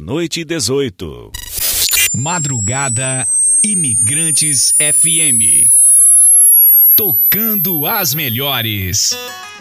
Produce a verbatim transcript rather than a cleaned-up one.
meia-noite e dezoito. Madrugada Imigrantes F M. Tocando as melhores.